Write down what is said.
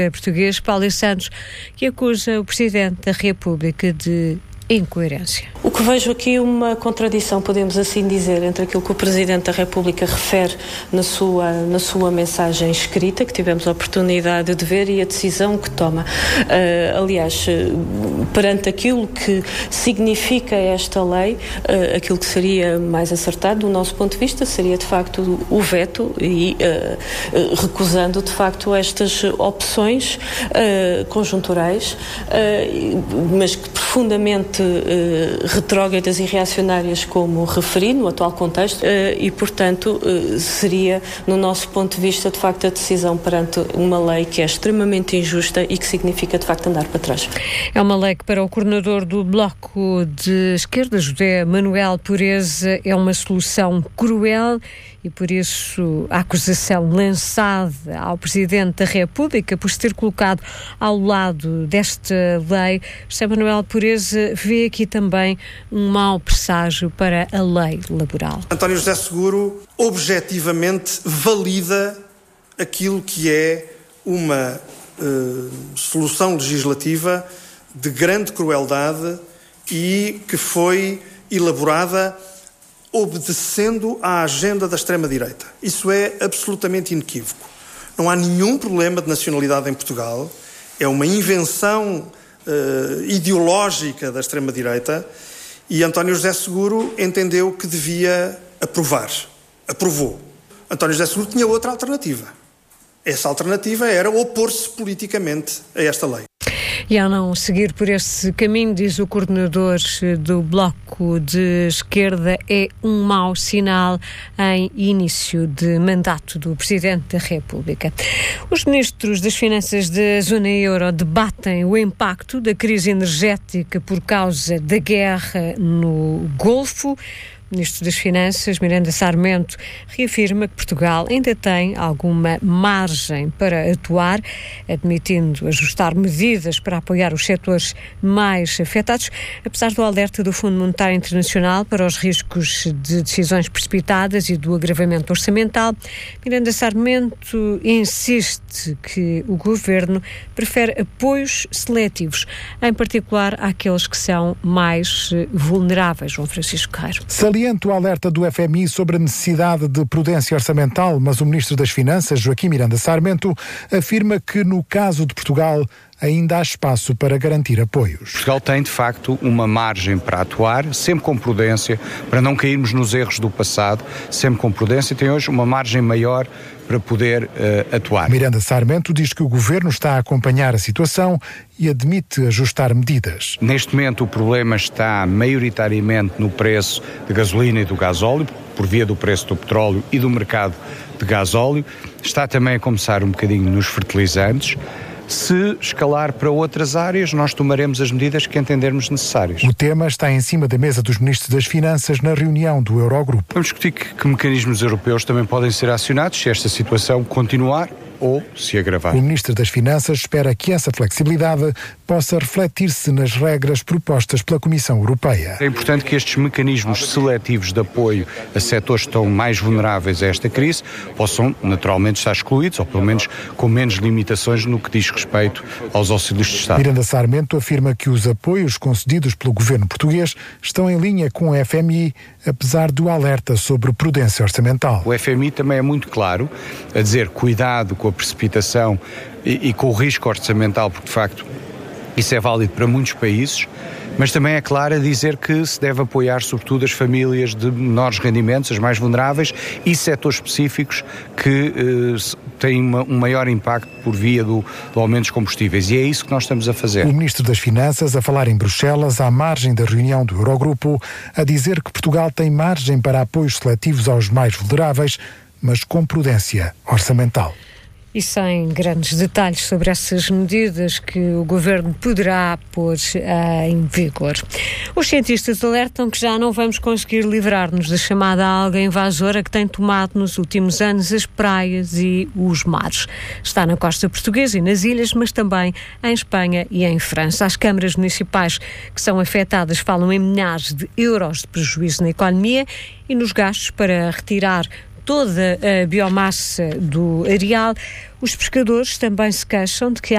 português Paulo Santos, que acusa o Presidente da República de incoerência. O que vejo aqui é uma contradição, podemos assim dizer, entre aquilo que o Presidente da República refere na sua mensagem escrita, que tivemos a oportunidade de ver, e a decisão que toma. Aliás, perante aquilo que significa esta lei, aquilo que seria mais acertado, do nosso ponto de vista, seria de facto o veto e recusando de facto estas opções conjunturais, mas que profundamente retrógradas e reacionárias, como referi, no atual contexto, e, portanto, seria, no nosso ponto de vista, de facto, a decisão perante uma lei que é extremamente injusta e que significa, de facto, andar para trás. É uma lei que, para o coordenador do Bloco de Esquerda, José Manuel Pureza, é uma solução cruel e, por isso, a acusação lançada ao Presidente da República por se ter colocado ao lado desta lei. José Manuel Pureza vê aqui também um mau presságio para a lei laboral. António José Seguro objetivamente valida aquilo que é uma solução legislativa de grande crueldade e que foi elaborada obedecendo à agenda da extrema-direita. Isso é absolutamente inequívoco. Não há nenhum problema de nacionalidade em Portugal. É uma invenção ideológica da extrema-direita e António José Seguro entendeu que devia aprovar. Aprovou. António José Seguro tinha outra alternativa. Essa alternativa era opor-se politicamente a esta lei. E ao não seguir por esse caminho, diz o coordenador do Bloco de Esquerda, é um mau sinal em início de mandato do Presidente da República. Os ministros das Finanças da Zona Euro debatem o impacto da crise energética por causa da guerra no Golfo. O Ministro das Finanças, Miranda Sarmento, reafirma que Portugal ainda tem alguma margem para atuar, admitindo ajustar medidas para apoiar os setores mais afetados, apesar do alerta do Fundo Monetário Internacional para os riscos de decisões precipitadas e do agravamento orçamental. Miranda Sarmento insiste que o Governo prefere apoios seletivos, em particular àqueles que são mais vulneráveis. João Francisco Carreiro. Saliente o alerta do FMI sobre a necessidade de prudência orçamental, mas o Ministro das Finanças, Joaquim Miranda Sarmento, afirma que no caso de Portugal ainda há espaço para garantir apoios. Portugal tem, de facto, uma margem para atuar, sempre com prudência, para não cairmos nos erros do passado, sempre com prudência, e tem hoje uma margem maior para poder atuar. Miranda Sarmento diz que o Governo está a acompanhar a situação e admite ajustar medidas. Neste momento o problema está maioritariamente no preço da gasolina e do gasóleo, por via do preço do petróleo e do mercado de gasóleo. Está também a começar um bocadinho nos fertilizantes. Se escalar para outras áreas, nós tomaremos as medidas que entendermos necessárias. O tema está em cima da mesa dos ministros das Finanças na reunião do Eurogrupo. Vamos discutir que mecanismos europeus também podem ser acionados se esta situação continuar ou se agravar. O Ministro das Finanças espera que essa flexibilidade possa refletir-se nas regras propostas pela Comissão Europeia. É importante que estes mecanismos seletivos de apoio a setores que estão mais vulneráveis a esta crise possam naturalmente estar excluídos, ou pelo menos com menos limitações no que diz respeito aos auxílios de Estado. Miranda Sarmento afirma que os apoios concedidos pelo governo português estão em linha com o FMI, apesar do alerta sobre prudência orçamental. O FMI também é muito claro a dizer cuidado com a precipitação e com o risco orçamental, porque de facto isso é válido para muitos países, mas também é claro a dizer que se deve apoiar sobretudo as famílias de menores rendimentos, as mais vulneráveis, e setores específicos que têm um maior impacto por via do aumento dos combustíveis, e é isso que nós estamos a fazer. O Ministro das Finanças a falar em Bruxelas, à margem da reunião do Eurogrupo, a dizer que Portugal tem margem para apoios seletivos aos mais vulneráveis, mas com prudência orçamental. E sem grandes detalhes sobre essas medidas que o Governo poderá pôr em vigor. Os cientistas alertam que já não vamos conseguir livrar-nos da chamada alga invasora que tem tomado nos últimos anos as praias e os mares. Está na costa portuguesa e nas ilhas, mas também em Espanha e em França. As câmaras municipais que são afetadas falam em milhares de euros de prejuízo na economia e nos gastos para retirar toda a biomassa do areal. Os pescadores também se queixam de que